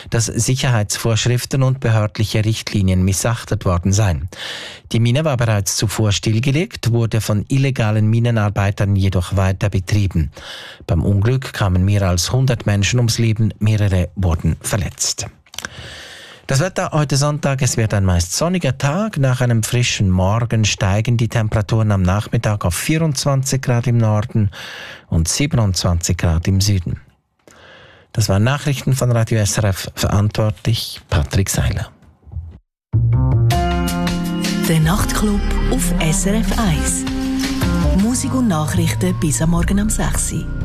dass Sicherheitsvorschriften und behördliche Richtlinien missachtet worden seien. Die Mine war bereits zuvor stillgelegt, wurde von illegalen Minenarbeitern jedoch weiter betrieben. Beim Unglück kamen mehr als 100 Menschen ums Leben, mehrere wurden verletzt. Das Wetter heute Sonntag, es wird ein meist sonniger Tag. Nach einem frischen Morgen steigen die Temperaturen am Nachmittag auf 24 Grad im Norden und 27 Grad im Süden. Das waren Nachrichten von Radio SRF, verantwortlich Patrick Seiler. Der Nachtclub auf SRF 1. Musik und Nachrichten bis am Morgen um 6 Uhr.